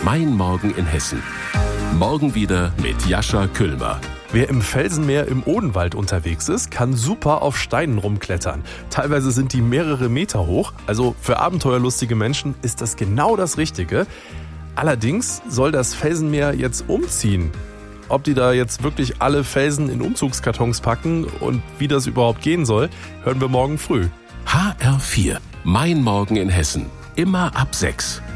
Mein Morgen in Hessen. Morgen wieder mit Jascha Küllmer. Wer im Felsenmeer im Odenwald unterwegs ist, kann super auf Steinen rumklettern. Teilweise sind die mehrere Meter hoch. Also für abenteuerlustige Menschen ist das genau das Richtige. Allerdings soll das Felsenmeer jetzt umziehen. Ob die da jetzt wirklich alle Felsen in Umzugskartons packen und wie das überhaupt gehen soll, hören wir morgen früh. HR4. Mein Morgen in Hessen. Immer ab 6.